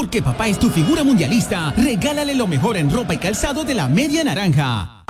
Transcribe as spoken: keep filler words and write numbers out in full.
Porque papá es tu figura mundialista, regálale lo mejor en ropa y calzado de la Media Naranja.